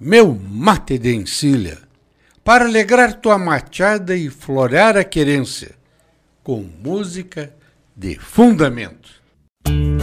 meu mate de encilha, para alegrar tua machada e florear a querência, com música de fundamento.